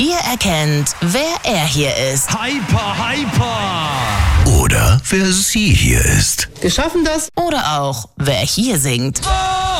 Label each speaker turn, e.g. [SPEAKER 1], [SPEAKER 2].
[SPEAKER 1] Der erkennt, wer er hier ist.
[SPEAKER 2] Hyper, hyper!
[SPEAKER 3] Oder wer sie hier ist.
[SPEAKER 4] Wir schaffen das.
[SPEAKER 1] Oder auch, wer hier singt.